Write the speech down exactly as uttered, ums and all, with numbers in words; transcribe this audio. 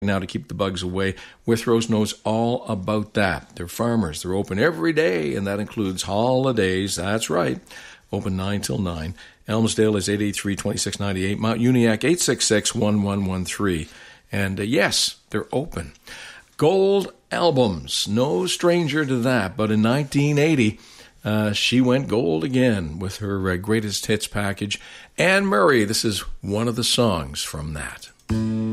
now to keep the bugs away. Withrows knows all about that. They're farmers. They're open every day, and that includes holidays. That's right. Open nine till nine. Elmsdale is eight eight three, two six nine eight. Mount Uniac, eight six six, one one one three. And uh, yes, they're open. Gold albums. No stranger to that. But in nineteen eighty, uh, she went gold again with her uh, greatest hits package. Anne Murray, this is one of the songs from that.